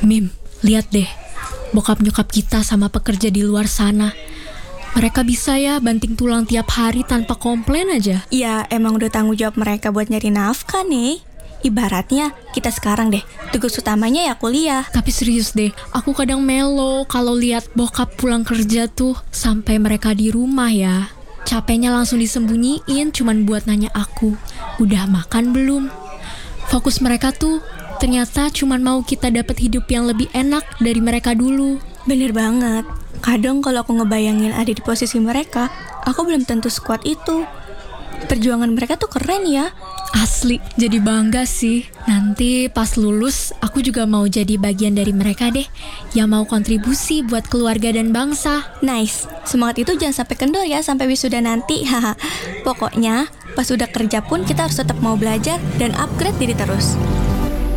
Mim, lihat deh. Bokap nyokap kita sama pekerja di luar sana. Mereka bisa ya banting tulang tiap hari tanpa komplain aja. Ya emang udah tanggung jawab mereka buat nyari nafkah nih. Ibaratnya kita sekarang deh, tugas utamanya ya kuliah. Tapi serius deh, aku kadang melo kalau lihat bokap pulang kerja tuh sampai mereka di rumah ya. Capeknya langsung disembunyiin cuman buat nanya aku, udah makan belum? Fokus mereka tuh ternyata cuman mau kita dapat hidup yang lebih enak dari mereka dulu. Bener banget. Kadang kalau aku ngebayangin ada di posisi mereka, aku belum tentu sekuat itu. Perjuangan mereka tuh keren ya. Asli, jadi bangga sih. Nanti pas lulus, aku juga mau jadi bagian dari mereka deh, yang mau kontribusi buat keluarga dan bangsa. Nice. Semangat itu jangan sampai kendor ya sampai wisuda nanti. Pokoknya pas udah kerja pun kita harus tetap mau belajar dan upgrade diri terus.